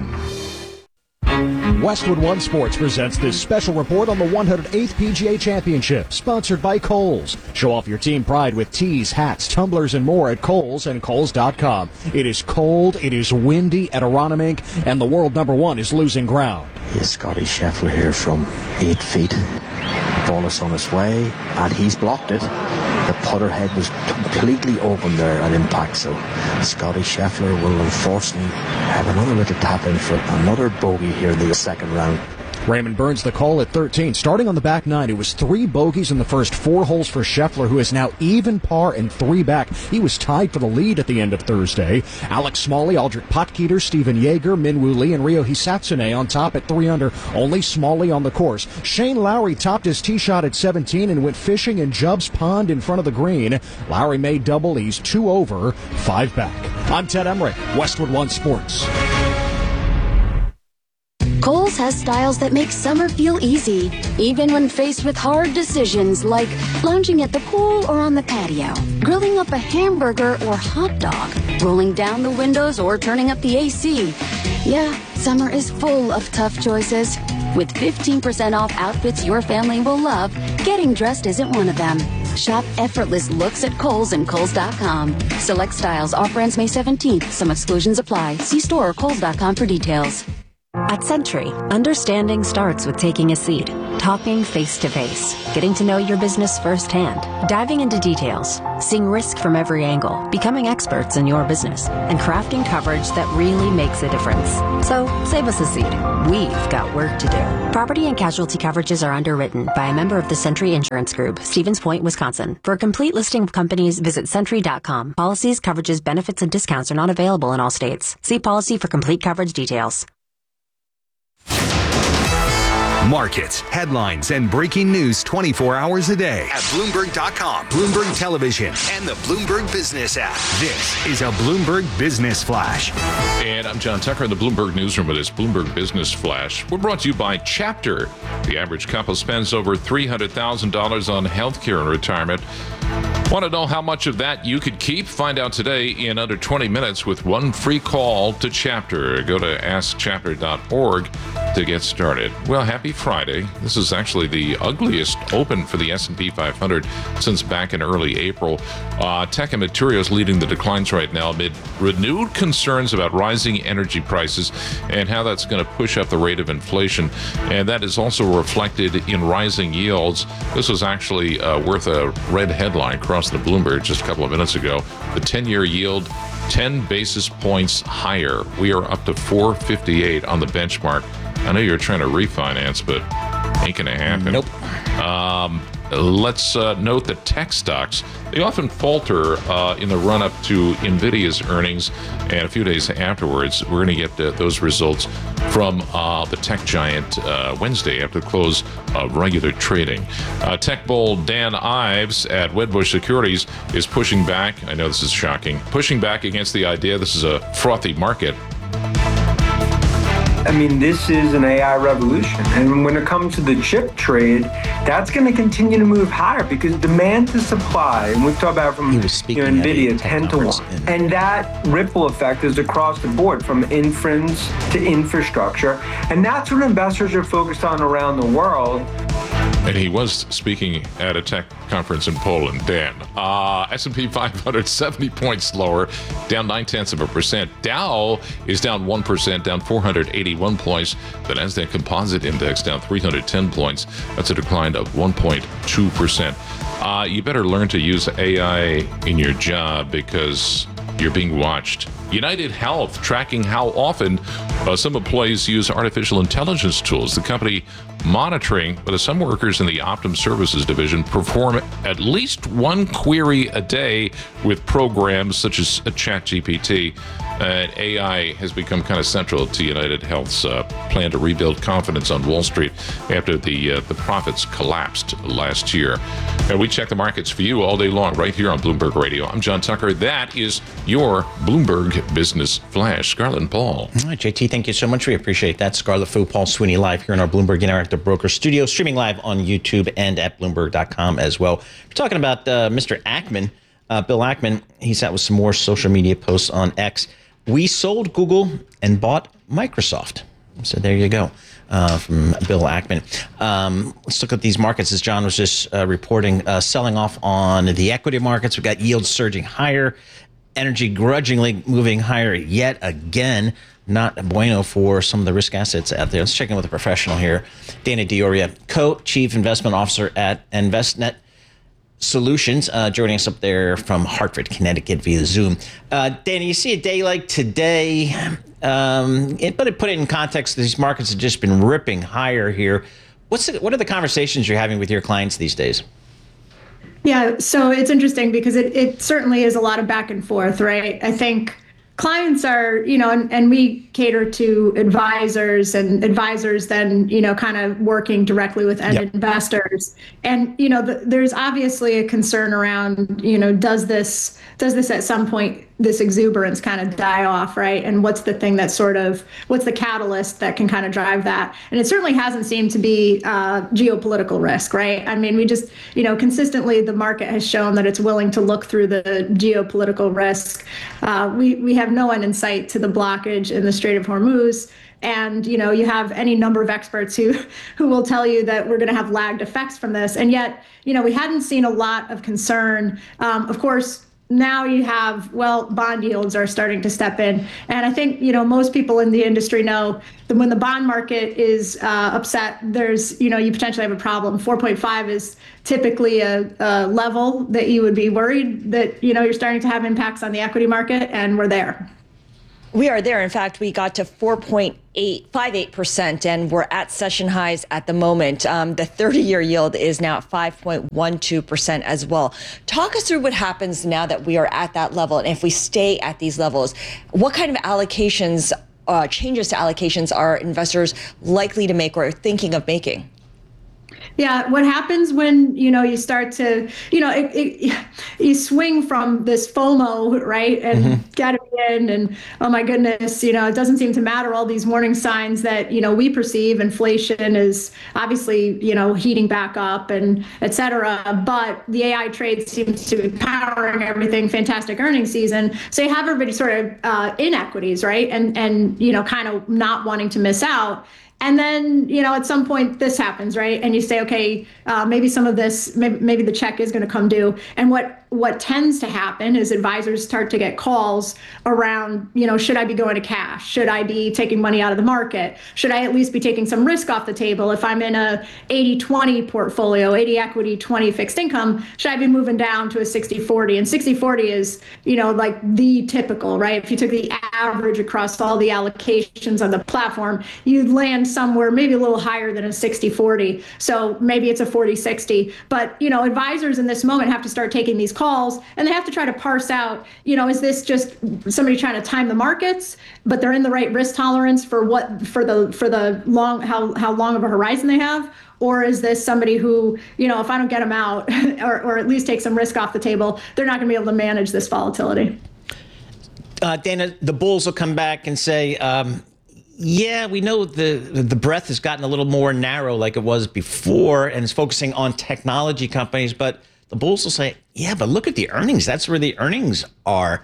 Speaker 30: Westwood One Sports presents this special report on the 108th PGA Championship, sponsored by Kohl's. Show off your team pride with tees, hats, tumblers, and more at Kohl's and Kohl's.com. It is cold, it is windy at Aronimink, and the world number one is losing ground.
Speaker 31: Here's Scotty Scheffler here from 8 feet. Ball is on its way, and he's blocked it. The putter head was completely open there at impact, so Scotty Scheffler will unfortunately have another little tap in for another bogey here in the second round.
Speaker 30: Raymond Burns the call at 13. Starting on the back nine, it was 3 bogeys in the first 4 holes for Scheffler, who is now even par and 3 back. He was tied for the lead at the end of Thursday. Alex Smalley, Aldrich Potgieter, Stephen Yeager, Minwoo Lee, and Ryo Hisatsune on top at 3 under. Only Smalley on the course. Shane Lowry topped his tee shot at 17 and went fishing in Jubbs Pond in front of the green. Lowry made double. He's 2 over, 5 back. I'm Ted Emmerich, Westwood One Sports.
Speaker 13: Kohl's has styles that make summer feel easy, even when faced with hard decisions like lounging at the pool or on the patio, grilling up a hamburger or hot dog, rolling down the windows or turning up the AC. Yeah, summer is full of tough choices. With 15% off outfits your family will love, getting dressed isn't one of them. Shop effortless looks at Kohl's and Kohl's.com. Select styles, offer ends May 17th. Some exclusions apply. See store or Kohl's.com for details.
Speaker 14: At Century, understanding starts with taking a seat, talking face-to-face, getting to know your business firsthand, diving into details, seeing risk from every angle, becoming experts in your business, and crafting coverage that really makes a difference. So, save us a seat. We've got work to do. Property and casualty coverages are underwritten by a member of the Century Insurance Group, Stevens Point, Wisconsin. For a complete listing of companies, visit Century.com. Policies, coverages, benefits, and discounts are not available in all states. See policy for complete coverage details.
Speaker 10: Markets, headlines, and breaking news 24 hours a day at Bloomberg.com, Bloomberg Television, and the Bloomberg Business app. This is a Bloomberg Business Flash.
Speaker 4: And I'm John Tucker in the Bloomberg Newsroom with this Bloomberg Business Flash. We're brought to you by Chapter. The average couple spends over $300,000 on healthcare and retirement. Want to know how much of that you could keep? Find out today in under 20 minutes with one free call to Chapter. Go to askchapter.org to get started. Well, happy Friday. This is actually the ugliest open for the S&P 500 since back in early April. Tech and materials leading the declines right now amid renewed concerns about rising energy prices and how that's going to push up the rate of inflation. And that is also reflected in rising yields. This was actually worth a red headline across the Bloomberg just a couple of minutes ago. The 10-year yield 10 basis points higher. We are up to 458 on the benchmark. I know you're trying to refinance, but ain't going to happen.
Speaker 2: Nope.
Speaker 4: Let's note that tech stocks, they often falter in the run-up to NVIDIA's earnings, and a few days afterwards, we're going to get those results from the tech giant Wednesday after the close of regular trading. Tech bull Dan Ives at Wedbush Securities is pushing back. I know this is shocking. Pushing back against the idea this is a frothy market.
Speaker 15: I mean, this is an AI revolution. And when it comes to the chip trade, that's going to continue to move higher because demand to supply, and we've talked about from NVIDIA, 10 to 1. And that ripple effect is across the board from inference to infrastructure. And that's what investors are focused on around the world.
Speaker 4: And he was speaking at a tech conference in Poland. Dan, S&P 500, 70 points lower, down 0.9%. Dow is down 1%, down 481 points. The Nasdaq Composite Index down 310 points. That's a decline of 1.2%. You better learn to use AI in your job because you're being watched. United Health tracking how often some employees use artificial intelligence tools. The company monitoring whether some workers in the Optum Services division perform at least one query a day with programs such as ChatGPT. And AI has become kind of central to United Health's plan to rebuild confidence on Wall Street after the profits collapsed last year. And we check the markets for you all day long right here on Bloomberg Radio. I'm John Tucker. That is your Bloomberg Business Flash. Scarlett and Paul.
Speaker 2: All right, JT, thank you so much. We appreciate that. Scarlett Fu, Paul Sweeney live here in our Bloomberg Interactive Broker studio, streaming live on YouTube and at Bloomberg.com as well. We're talking about Mr. Ackman, Bill Ackman. He's out with some more social media posts on X. We sold Google and bought Microsoft. So there you go, from Bill Ackman. Let's look at these markets, as John was just reporting, selling off on the equity markets. We've got yields surging higher, energy grudgingly moving higher yet again. Not bueno for some of the risk assets out there. Let's check in with a professional here. Dana Dioria, Co-Chief Investment Officer at Envestnet Solutions, joining us up there from Hartford, Connecticut via Zoom. Dana, you see a day like today, but to put it in context, these markets have just been ripping higher here. What are the conversations you're having with your clients these days?
Speaker 16: Yeah, so it's interesting because it certainly is a lot of back and forth, right? I think clients are, and we cater to advisors, and advisors then, kind of working directly with end investors. And, there's obviously a concern around, does this at some point this exuberance kind of die off, right? And what's the thing that what's the catalyst that can kind of drive that? And it certainly hasn't seemed to be geopolitical risk, right? I mean, we just, consistently the market has shown that it's willing to look through the geopolitical risk. We have no end in sight to the blockage in the Strait of Hormuz. And, you have any number of experts who will tell you that we're going to have lagged effects from this. And yet, we hadn't seen a lot of concern. Of course, now you have, bond yields are starting to step in. And I think, most people in the industry know that when the bond market is upset, there's, you potentially have a problem. 4.5 is typically a level that you would be worried that, you're starting to have impacts on the equity market, and we're there.
Speaker 6: We are there. In fact, we got to 4.58%, and we're at session highs at the moment. The 30-year yield is now at 5.12% as well. Talk us through what happens now that we are at that level, and if we stay at these levels, what kind of allocations, changes to allocations are investors likely to make or thinking of making?
Speaker 16: Yeah, what happens when, you start to, you swing from this FOMO, right? And got to be in, and oh my goodness, it doesn't seem to matter, all these warning signs that, we perceive. Inflation is obviously, heating back up and et cetera. But the AI trade seems to be powering everything, fantastic earnings season. So you have everybody sort of in equities, right? And kind of not wanting to miss out. And then, at some point this happens, right? And you say, okay, maybe some of this, maybe the check is going to come due. And what tends to happen is advisors start to get calls around, should I be going to cash? Should I be taking money out of the market? Should I at least be taking some risk off the table? If I'm in a 80-20 portfolio, 80 equity, 20 fixed income, should I be moving down to a 60-40? And 60-40 is, like the typical, right? If you took the average across all the allocations on the platform, you'd land somewhere maybe a little higher than a 60-40. So maybe it's a 40-60. But, advisors in this moment have to start taking these calls, and they have to try to parse out, is this just somebody trying to time the markets, but they're in the right risk tolerance for the long, how long of a horizon they have? Or is this somebody who, if I don't get them out or at least take some risk off the table, they're not going to be able to manage this volatility?
Speaker 2: Dana, the bulls will come back and say, yeah, we know the breadth has gotten a little more narrow like it was before, and it's focusing on technology companies. But the bulls will say, yeah, but look at the earnings. That's where the earnings are.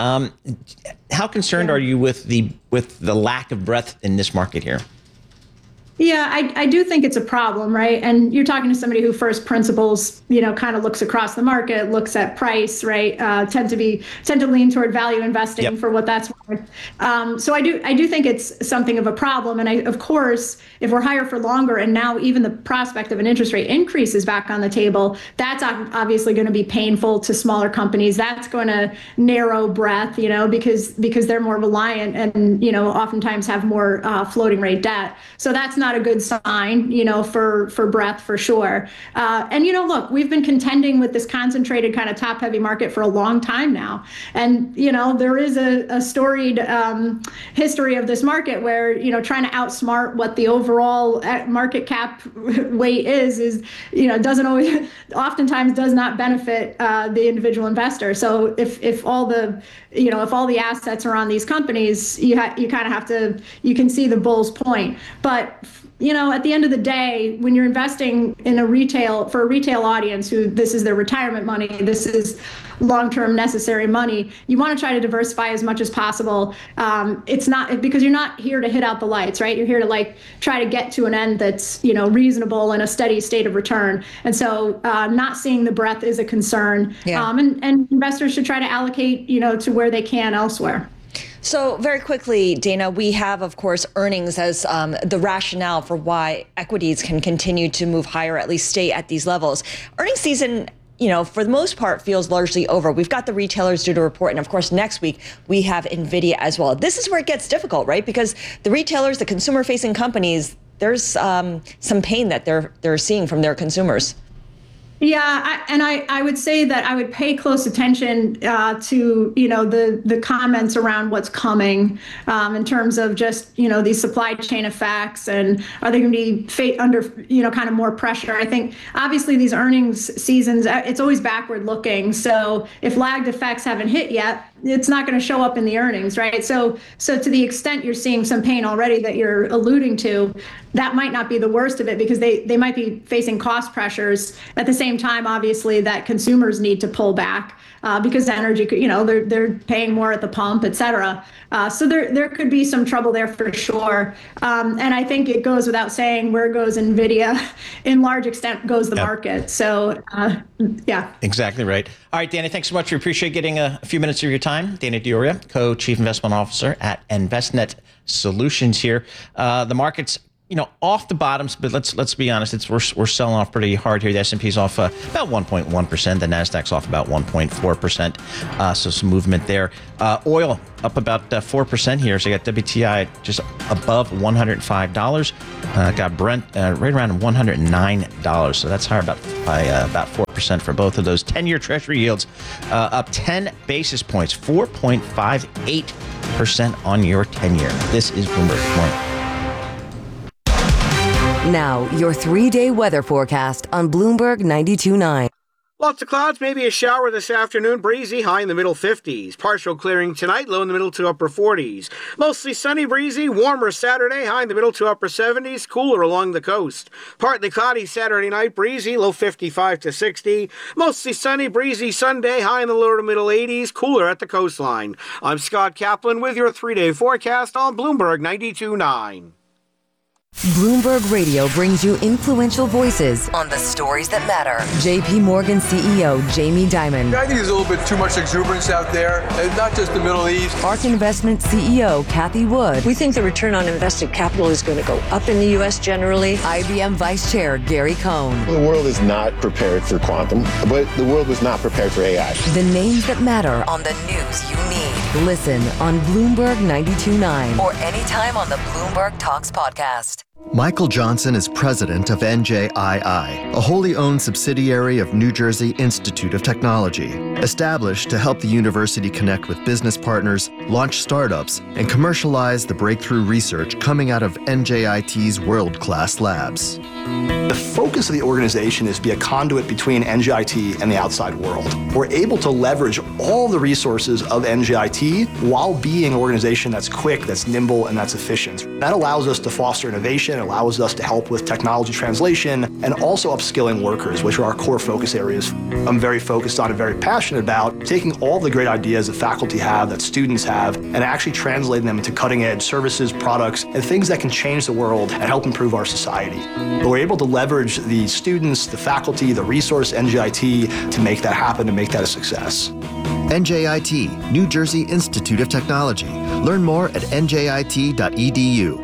Speaker 2: How concerned are you with the lack of breadth in this market here?
Speaker 16: Yeah, I do think it's a problem, right? And you're talking to somebody who first principles, kind of looks across the market, looks at price, right? Tend to lean toward value investing for what that's worth. So I do think it's something of a problem. And of course, if we're higher for longer, and now even the prospect of an interest rate increase is back on the table, that's obviously going to be painful to smaller companies. That's going to narrow breadth, because they're more reliant and, oftentimes have more floating rate debt. So that's not a good sign, for breadth for sure. And, look, we've been contending with this concentrated kind of top heavy market for a long time now. And, there is a storied history of this market where, trying to outsmart what the overall market cap weight is, oftentimes does not benefit the individual investor. So if all the assets are on these companies, you kind of have to, you can see the bull's point. But at the end of the day, when you're investing in a retail audience who this is their retirement money, this is long-term necessary money, you want to try to diversify as much as possible. It's not because you're not here to hit out the lights, right? You're here to try to get to an end that's, reasonable and a steady state of return. And so not seeing the breadth is a concern. Yeah. And investors should try to allocate, to where they can elsewhere.
Speaker 6: So very quickly, Dana, we have, of course, earnings as the rationale for why equities can continue to move higher, at least stay at these levels. Earnings season, for the most part, feels largely over. We've got the retailers due to report. And of course, next week, we have NVIDIA as well. This is where it gets difficult, right? Because the retailers, the consumer-facing companies, there's some pain that they're seeing from their consumers.
Speaker 16: Yeah, I would say that I would pay close attention to the comments around what's coming in terms of just these supply chain effects, and are they going to be under kind of more pressure? I think obviously these earnings seasons, it's always backward looking. So if lagged effects haven't hit yet, it's not going to show up in the earnings, right? So to the extent you're seeing some pain already that you're alluding to, that might not be the worst of it, because they might be facing cost pressures at the same time, obviously, that consumers need to pull back because energy, they're paying more at the pump, et cetera. So there could be some trouble there for sure. And I think it goes without saying, where goes NVIDIA, in large extent goes the market. So, yeah.
Speaker 2: Exactly right. All right, Danny, thanks so much. We appreciate getting a few minutes of your time. Danny Dioria, Co-Chief Investment Officer at Envestnet Solutions here. The market's off the bottoms, but let's be honest, we're selling off pretty hard here. The S&P's off about 1.1%. The Nasdaq's off about 1.4%. So some movement there. Oil up about 4% here. So you got WTI just above $105. Got Brent right around $109. So that's higher by about 4% for both of those. 10-year Treasury yields up 10 basis points, 4.58% on your 10-year. This is Bloomberg. Good morning.
Speaker 1: Now, your 3-day weather forecast on Bloomberg 92.9.
Speaker 3: Lots of clouds, maybe a shower this afternoon. Breezy, high in the middle 50s. Partial clearing tonight, low in the middle to upper 40s. Mostly sunny, breezy, warmer Saturday, high in the middle to upper 70s. Cooler along the coast. Partly cloudy Saturday night, breezy, low 55 to 60. Mostly sunny, breezy Sunday, high in the lower to middle 80s. Cooler at the coastline. I'm Scott Kaplan with your 3-day forecast on Bloomberg 92.9.
Speaker 1: Bloomberg Radio brings you influential voices on the stories that matter. JP Morgan CEO Jamie Dimon.
Speaker 17: I think there's a little bit too much exuberance out there, and not just the Middle East.
Speaker 1: ARK Investment CEO Cathie Wood.
Speaker 18: We think the return on invested capital is going to go up in the U.S. generally.
Speaker 1: IBM Vice Chair Gary Cohn.
Speaker 19: The world is not prepared for quantum, but the world was not prepared for AI.
Speaker 1: The names that matter on the news you need. Listen on Bloomberg 92.9 or anytime on the Bloomberg Talks podcast.
Speaker 20: Michael Johnson is president of NJII, a wholly owned subsidiary of New Jersey Institute of Technology, established to help the university connect with business partners, launch startups, and commercialize the breakthrough research coming out of NJIT's world-class labs.
Speaker 21: The focus of the organization is to be a conduit between NJIT and the outside world. We're able to leverage all the resources of NJIT while being an organization that's quick, that's nimble, and that's efficient. That allows us to foster innovation, it allows us to help with technology translation, and also upskilling workers, which are our core focus areas. I'm very focused on and very passionate about taking all the great ideas that faculty have, that students have, and actually translating them into cutting-edge services, products, and things that can change the world and help improve our society. But we're able to leverage the students, the faculty, the resource, NJIT, to make that happen and make that a success.
Speaker 20: NJIT, New Jersey Institute of Technology. Learn more at njit.edu.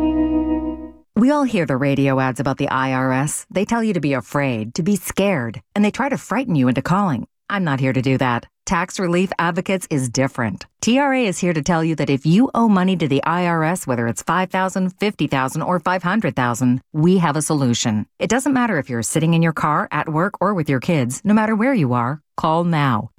Speaker 22: We all hear the radio ads about the IRS. They tell you to be afraid, to be scared, and they try to frighten you into calling. I'm not here to do that. Tax Relief Advocates is different. TRA is here to tell you that if you owe money to the IRS, whether it's $5,000, $50,000, or $500,000, we have a solution. It doesn't matter if you're sitting in your car, at work, or with your kids. No matter where you are, call now.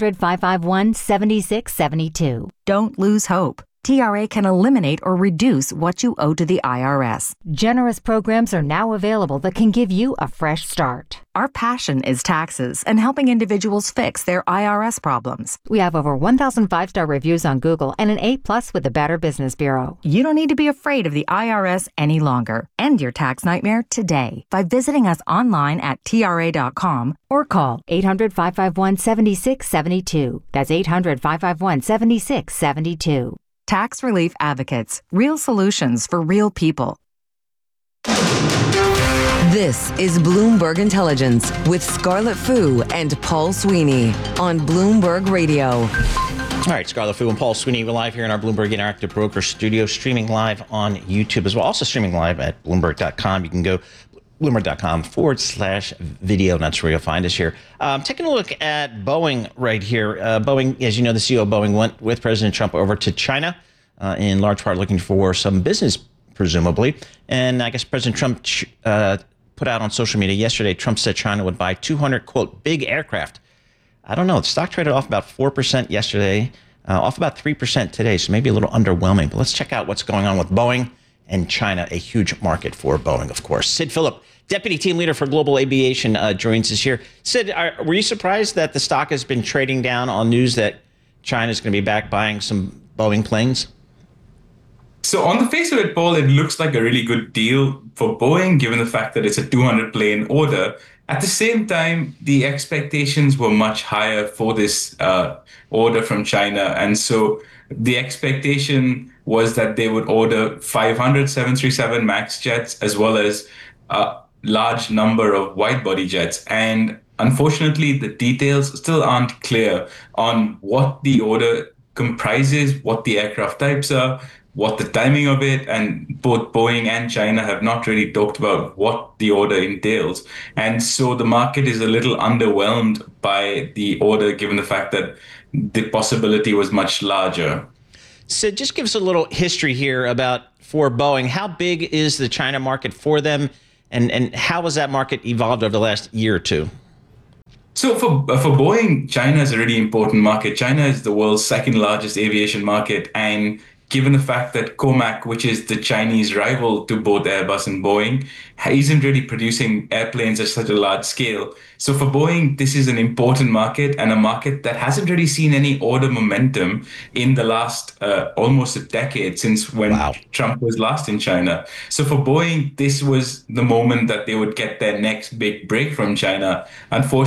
Speaker 22: 800-551-7672. Don't lose hope. TRA can eliminate or reduce what you owe to the IRS. Generous programs are now available that can give you a fresh start. Our passion is taxes and helping individuals fix their IRS problems. We have over 1,000 5-star reviews on Google and an A+ with the Better Business Bureau. You don't need to be afraid of the IRS any longer. End your tax nightmare today by visiting us online at TRA.com or call 800-551-7672. That's 800-551-7672. Tax Relief Advocates. Real solutions for real people.
Speaker 1: This is Bloomberg Intelligence with Scarlett Fu and Paul Sweeney on Bloomberg Radio.
Speaker 2: All right, Scarlett Fu and Paul Sweeney, we're live here in our Bloomberg Interactive Broker studio, streaming live on YouTube as well. Also streaming live at Bloomberg.com. You can go Bloomberg.com/video. That's where you'll find us here. Taking a look at Boeing right here. Boeing, as you know, the CEO of Boeing went with President Trump over to China, in large part looking for some business, presumably. And I guess President Trump put out on social media yesterday, Trump said China would buy 200, quote, big aircraft. I don't know. The stock traded off about 4% yesterday, off about 3% today, so maybe a little underwhelming. But let's check out what's going on with Boeing and China, a huge market for Boeing, of course. Sid Phillip, Deputy Team Leader for Global Aviation, joins us here. Sid, were you surprised that the stock has been trading down on news that China's going to be back buying some Boeing planes?
Speaker 5: So on the face of it, Paul, it looks like a really good deal for Boeing, given the fact that it's a 200-plane order. At the same time, the expectations were much higher for this order from China. And so the expectation was that they would order 500 737 MAX jets, as well as a large number of wide-body jets. And unfortunately, the details still aren't clear on what the order comprises, what the aircraft types are, what the timing of it, and both Boeing and China have not really talked about what the order entails. And so the market is a little underwhelmed by the order, given the fact that the possibility was much larger.
Speaker 2: So just give us a little history here for Boeing. How big is the China market for them, and how has that market evolved over the last year or two?
Speaker 5: So for Boeing, China is a really important market. China is the world's second largest aviation market, and given the fact that COMAC, which is the Chinese rival to both Airbus and Boeing, isn't really producing airplanes at such a large scale. So for Boeing, this is an important market, and a market that hasn't really seen any order momentum in the last almost a decade, since when Trump was last in China. So for Boeing, this was the moment that they would get their next big break from China. Unfortunately,